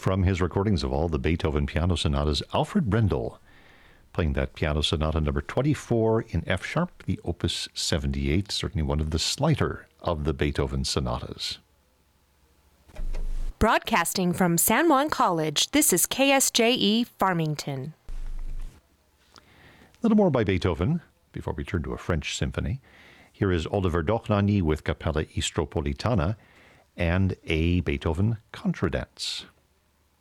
From his recordings of all the Beethoven piano sonatas, Alfred Brendel playing that piano sonata number 24 in F sharp, the opus 78, certainly one of the slighter of the Beethoven sonatas. Broadcasting from San Juan College, this is KSJE Farmington. A little more by Beethoven before we turn to a French symphony. Here is Oliver Dochnany with Capella Istropolitana and a Beethoven contradance.